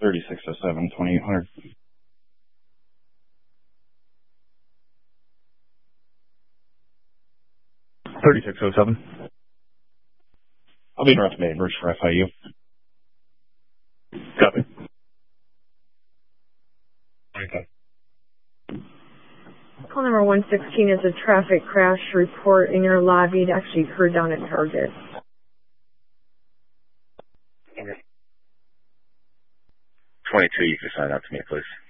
3607, 2800. I'll be North Bainbridge for FIU. Copy. Okay. Call number 116 is a traffic crash report in your lobby. It actually occurred down at Target. Okay. 22, you can sign out to me, please.